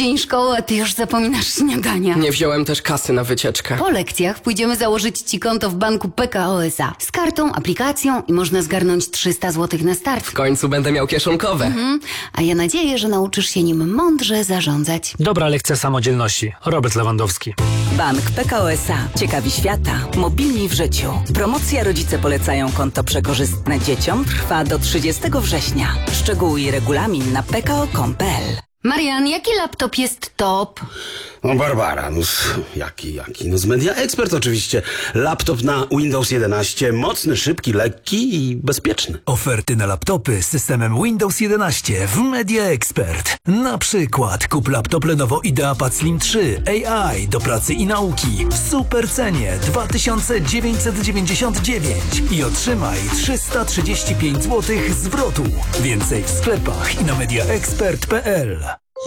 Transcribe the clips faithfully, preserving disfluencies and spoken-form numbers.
dzień szkoły, a ty już zapominasz śniadania. Nie wziąłem też kasy na wycieczkę. Po lekcjach pójdziemy założyć ci konto w banku P K O S A. Z kartą, aplikacją i można zgarnąć trzysta złotych na start. W końcu będę miał kieszonkowe. Mhm. A ja nadzieję, że nauczysz się nim mądrze zarządzać. Dobra lekcja samodzielności. Robert Lewandowski. Bank P K O S A. Ciekawi świata. Mobilni w życiu. Promocja Rodzice polecają konto przekorzystne dzieciom trwa do trzydziestego września. Szczegóły i regulamin na p k o kropka com kropka p l. Marian, jaki laptop jest top? No Barbara, no z, jaki, jaki? No z Media Expert oczywiście. Laptop na Windows jedenaście, mocny, szybki, lekki i bezpieczny. Oferty na laptopy z systemem Windows jedenaście w Media Expert. Na przykład kup laptop Lenovo IdeaPad Slim trzy A I do pracy i nauki w super cenie dwa tysiące dziewięćset dziewięćdziesiąt dziewięć i otrzymaj trzysta trzydzieści pięć złotych zwrotu. Więcej w sklepach i na mediaexpert kropka p l.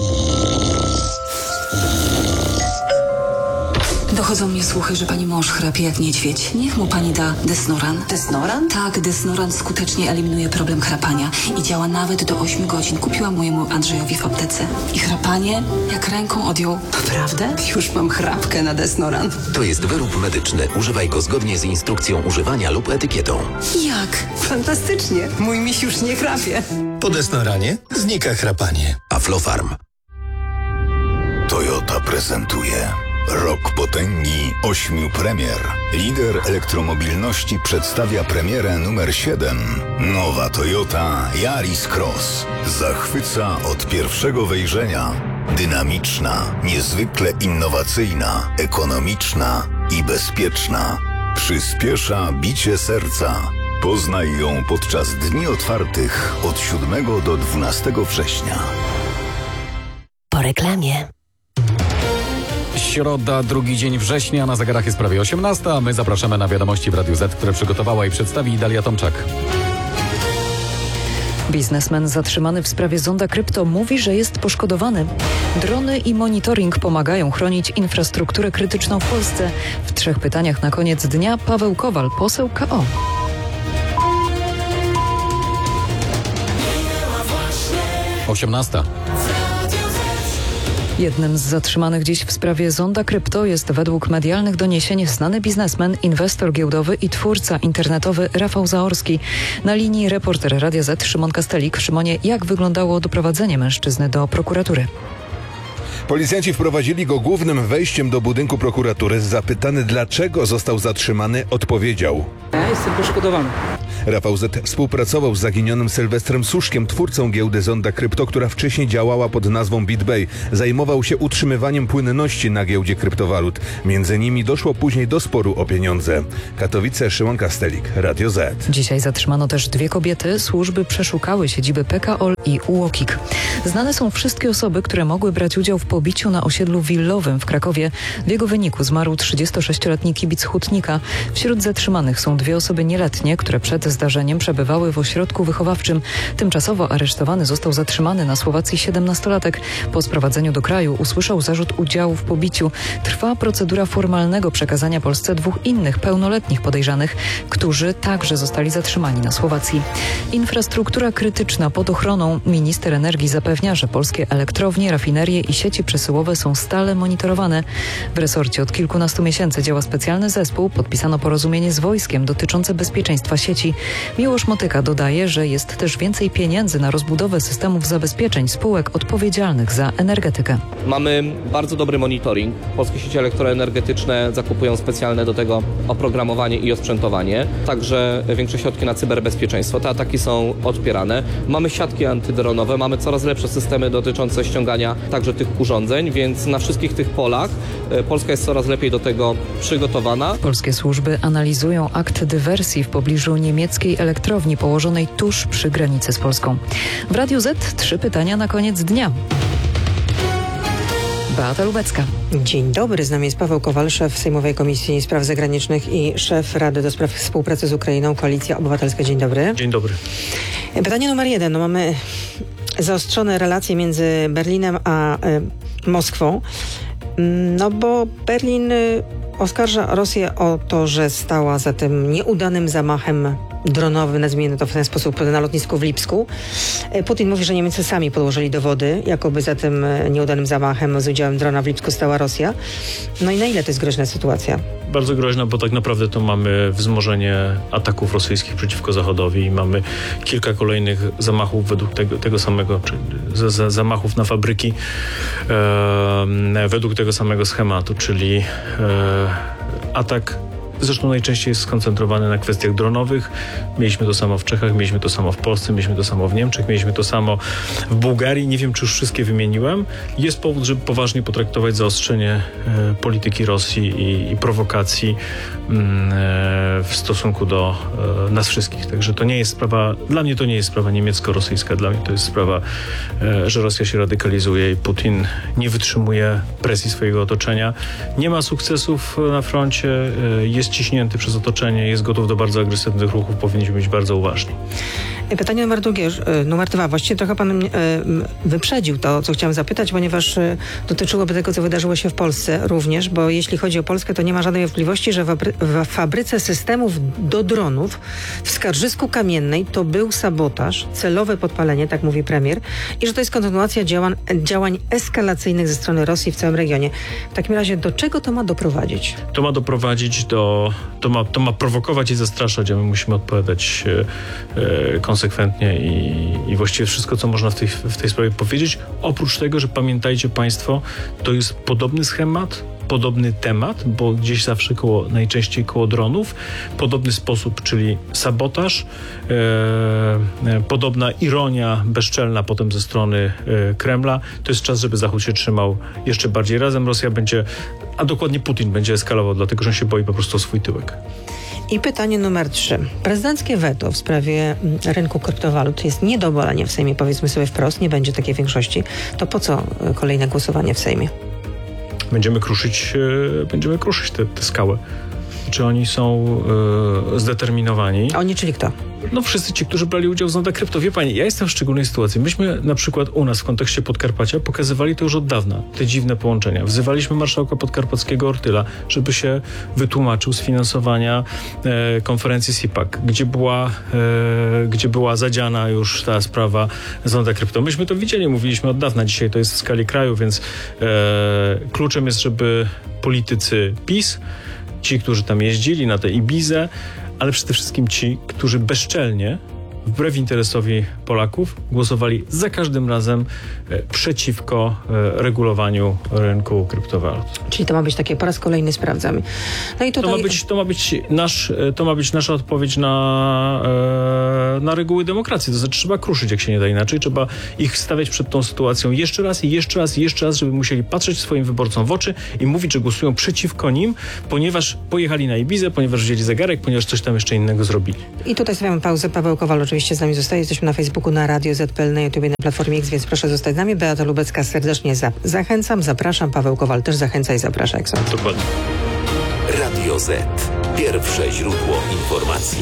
Dochodzą mnie słuchy, że pani mąż chrapie jak niedźwiedź. Niech mu pani da Desnoran. Desnoran? Tak, Desnoran skutecznie eliminuje problem chrapania i działa nawet do ośmiu godzin. Kupiłam mojemu Andrzejowi w aptece. I chrapanie jak ręką odjął. Naprawdę? Już mam chrapkę na Desnoran. To jest wyrób medyczny. Używaj go zgodnie z instrukcją używania lub etykietą. Jak? Fantastycznie. Mój miś już nie chrapie. Po Desnoranie znika chrapanie. Aflofarm. Toyota prezentuje Rok potęgi ośmiu premier. Lider elektromobilności przedstawia premierę numer siedem. Nowa Toyota Yaris Cross. Zachwyca od pierwszego wejrzenia. Dynamiczna, niezwykle innowacyjna, ekonomiczna i bezpieczna. Przyspiesza bicie serca. Poznaj ją podczas dni otwartych od siódmego do dwunastego września. Po reklamie. Środa, drugi dzień września, na zegarach jest prawie osiemnasta, a my zapraszamy na wiadomości w Radiu Z, które przygotowała i przedstawi Dalia Tomczak. Biznesmen zatrzymany w sprawie zonda krypto mówi, że jest poszkodowany. Drony i monitoring pomagają chronić infrastrukturę krytyczną w Polsce. W trzech pytaniach na koniec dnia Paweł Kowal, poseł K O. osiemnasta. Jednym z zatrzymanych dziś w sprawie zonda krypto jest według medialnych doniesień znany biznesmen, inwestor giełdowy i twórca internetowy Rafał Zaorski. Na linii reporter Radia Z Szymon Kastelik. Szymonie, jak wyglądało doprowadzenie mężczyzny do prokuratury? Policjanci wprowadzili go głównym wejściem do budynku prokuratury. Zapytany, dlaczego został zatrzymany, odpowiedział: Ja jestem poszkodowany. Rafał Z. współpracował z zaginionym Sylwestrem Suszkiem, twórcą giełdy Zonda Krypto, która wcześniej działała pod nazwą BitBay. Zajmował się utrzymywaniem płynności na giełdzie kryptowalut. Między nimi doszło później do sporu o pieniądze. Katowice, Szymon Kastelik, Radio Z. Dzisiaj zatrzymano też dwie kobiety. Służby przeszukały siedziby P K O L i U O K I K. Znane są wszystkie osoby, które mogły brać udział w pobiciu na osiedlu willowym w Krakowie. W jego wyniku zmarł trzydziestosześcioletni kibic Hutnika. Wśród zatrzymanych są dwie osoby nieletnie, które przed zdarzeniem przebywały w ośrodku wychowawczym. Tymczasowo aresztowany został zatrzymany na Słowacji siedemnastolatek. Po sprowadzeniu do kraju usłyszał zarzut udziału w pobiciu. Trwa procedura formalnego przekazania Polsce dwóch innych pełnoletnich podejrzanych, którzy także zostali zatrzymani na Słowacji. Infrastruktura krytyczna pod ochroną. Minister energii zapewnia, że polskie elektrownie, rafinerie i sieci przesyłowe są stale monitorowane. W resorcie od kilkunastu miesięcy działa specjalny zespół. Podpisano porozumienie z wojskiem dotyczące bezpieczeństwa sieci. Miłosz Motyka dodaje, że jest też więcej pieniędzy na rozbudowę systemów zabezpieczeń spółek odpowiedzialnych za energetykę. Mamy bardzo dobry monitoring. Polskie sieci elektroenergetyczne zakupują specjalne do tego oprogramowanie i osprzętowanie. Także większe środki na cyberbezpieczeństwo. Te ataki są odpierane. Mamy siatki antydronowe, mamy coraz lepsze systemy dotyczące ściągania także tych urządzeń, więc na wszystkich tych polach Polska jest coraz lepiej do tego przygotowana. Polskie służby analizują akt dywersji w pobliżu niemieckiej elektrowni położonej tuż przy granicy z Polską. W Radiu Z trzy pytania na koniec dnia. Beata Lubecka. Dzień dobry, z nami jest Paweł Kowal, szef Sejmowej Komisji Spraw Zagranicznych i szef Rady do Spraw Współpracy z Ukrainą, Koalicja Obywatelska. Dzień dobry. Dzień dobry. Pytanie numer jeden. No, mamy zaostrzone relacje między Berlinem a y, Moskwą, no bo Berlin y, oskarża Rosję o to, że stała za tym nieudanym zamachem dronowy, nazwijmy to w ten sposób, na lotnisku w Lipsku. Putin mówi, że Niemcy sami podłożyli dowody, jakoby za tym nieudanym zamachem z udziałem drona w Lipsku stała Rosja. No i na ile to jest groźna sytuacja? Bardzo groźna, bo tak naprawdę to mamy wzmożenie ataków rosyjskich przeciwko Zachodowi i mamy kilka kolejnych zamachów według tego, tego samego, czy za, za, zamachów na fabryki e, według tego samego schematu, czyli e, atak zresztą najczęściej jest skoncentrowany na kwestiach dronowych. Mieliśmy to samo w Czechach, mieliśmy to samo w Polsce, mieliśmy to samo w Niemczech, mieliśmy to samo w Bułgarii. Nie wiem, czy już wszystkie wymieniłem. Jest powód, żeby poważnie potraktować zaostrzenie e, polityki Rosji i, i prowokacji e, w stosunku do e, nas wszystkich. Także to nie jest sprawa, dla mnie to nie jest sprawa niemiecko-rosyjska, dla mnie to jest sprawa, e, że Rosja się radykalizuje i Putin nie wytrzymuje presji swojego otoczenia. Nie ma sukcesów na froncie, e, jest ciśnięty przez otoczenie, jest gotów do bardzo agresywnych ruchów, powinniśmy być bardzo uważni. Pytanie numer drugie, numer dwa. Właściwie trochę pan wyprzedził to, co chciałam zapytać, ponieważ dotyczyłoby tego, co wydarzyło się w Polsce również, bo jeśli chodzi o Polskę, to nie ma żadnej wątpliwości, że w fabryce systemów do dronów w Skarżysku Kamiennej to był sabotaż, celowe podpalenie, tak mówi premier, i że to jest kontynuacja działań, działań eskalacyjnych ze strony Rosji w całym regionie. W takim razie do czego to ma doprowadzić? To ma doprowadzić do... To ma, to ma prowokować i zastraszać, a my musimy odpowiadać e, e, konsekwentnie i, i właściwie wszystko, co można w tej, w tej sprawie powiedzieć. Oprócz tego, że pamiętajcie Państwo, to jest podobny schemat, podobny temat, bo gdzieś zawsze koło, najczęściej koło dronów, podobny sposób, czyli sabotaż, e, e, podobna ironia bezczelna potem ze strony e, Kremla. To jest czas, żeby Zachód się trzymał jeszcze bardziej razem. Rosja będzie, a dokładnie Putin będzie eskalował, dlatego że on się boi po prostu o swój tyłek. I pytanie numer trzy. Prezydenckie weto w sprawie rynku kryptowalut jest nie do obalenia w Sejmie, powiedzmy sobie wprost, nie będzie takiej większości. To po co kolejne głosowanie w Sejmie? Będziemy kruszyć, e, będziemy kruszyć tę skałę. Czy oni są e, zdeterminowani? A oni, czyli kto? No wszyscy ci, którzy brali udział w Zonda Krypto. Wie pani, ja jestem w szczególnej sytuacji. Myśmy na przykład u nas w kontekście Podkarpacia pokazywali to już od dawna, te dziwne połączenia. Wzywaliśmy marszałka podkarpackiego Ortyla, żeby się wytłumaczył z finansowania e, konferencji S I P A C, gdzie była, e, gdzie była zadziana już ta sprawa Zonda Krypto. Myśmy to widzieli, mówiliśmy od dawna. Dzisiaj to jest w skali kraju, więc e, kluczem jest, żeby politycy PiS, ci, którzy tam jeździli na tę Ibizę, ale przede wszystkim ci, którzy bezczelnie, wbrew interesowi Polaków, głosowali za każdym razem e, przeciwko e, regulowaniu rynku kryptowalut. Czyli to ma być takie po raz kolejny sprawdzamy. No i tutaj... to, ma być, to, ma być nasz, to ma być nasza odpowiedź na, e, na reguły demokracji. To znaczy trzeba kruszyć, jak się nie da inaczej. Trzeba ich stawiać przed tą sytuacją jeszcze raz i jeszcze raz i jeszcze raz, żeby musieli patrzeć swoim wyborcom w oczy i mówić, że głosują przeciwko nim, ponieważ pojechali na Ibizę, ponieważ wzięli zegarek, ponieważ coś tam jeszcze innego zrobili. I tutaj stawiamy pauzę. Paweł Kowal oczywiście z nami zostaje. Jesteśmy na Facebooku, na Radio Z kropka P L, na YouTubie, na Platformie X, więc proszę zostać z nami. Beata Lubecka serdecznie za- zachęcam, zapraszam. Paweł Kowal też zachęca i zaprasza, jak sądzę. Dokładnie. Radio Z. Pierwsze źródło informacji.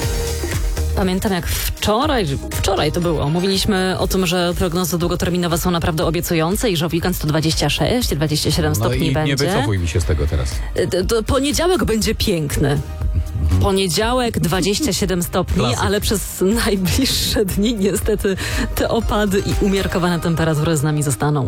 Pamiętam jak wczoraj, wczoraj to było, mówiliśmy o tym, że prognozy długoterminowe są naprawdę obiecujące i że w weekend to dwadzieścia sześć dwadzieścia siedem no stopni i będzie. Nie wycofuj mi się z tego teraz. D- d- poniedziałek będzie piękny. Poniedziałek dwadzieścia siedem stopni, Klasyk. ale przez najbliższe dni niestety te opady i umiarkowane temperatury z nami zostaną.